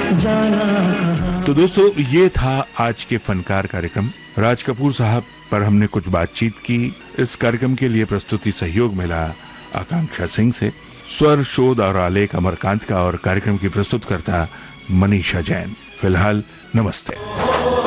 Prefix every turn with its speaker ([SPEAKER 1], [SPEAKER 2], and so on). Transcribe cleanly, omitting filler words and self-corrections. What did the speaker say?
[SPEAKER 1] तो दोस्तों, ये था आज के फनकार कार्यक्रम। राज कपूर साहब पर हमने कुछ बातचीत की। इस कार्यक्रम के लिए प्रस्तुति सहयोग मिला आकांक्षा सिंह से। स्वर, शोध और आलेख अमरकांत का और कार्यक्रम की प्रस्तुतकर्ता मनीषा जैन। फिलहाल नमस्ते।